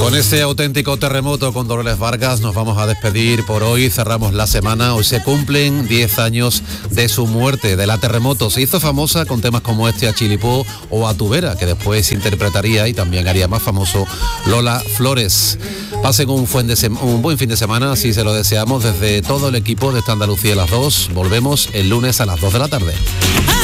Con este auténtico terremoto con Dolores Vargas nos vamos a despedir por hoy, cerramos la semana. Hoy se cumplen 10 años de su muerte, de la terremoto. Se hizo famosa con temas como este A Chilipó o A Tu Vera, que después interpretaría y también haría más famoso Lola Flores. Pasen un buen fin de semana, así se lo deseamos desde todo el equipo de esta Andalucía a las 2. Volvemos el lunes a las 2 de la tarde.